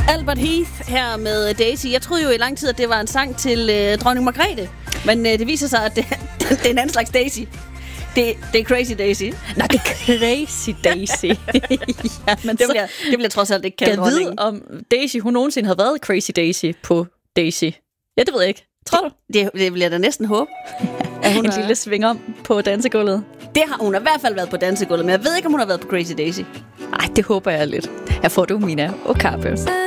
Albert Heath her med Daisy. Jeg troede jo i lang tid, at det var en sang til dronning Margrethe. Men det viser sig, at det er en anden slags Daisy. Det er Crazy Daisy. Nej, det er Crazy Daisy. Ja, men det bliver trods alt ikke kaldt dronningen. Jeg ved, om Daisy, hun nogensinde har været Crazy Daisy på Daisy. Ja, det ved jeg ikke. Tror du? Det vil jeg da næsten håbe. At hun en lille sving om på dansegulvet. Det har hun i hvert fald været på dansegulvet, men jeg ved ikke, om hun har været på Crazy Daisy. Ej, det håber jeg lidt. Her får du Mina Okabe.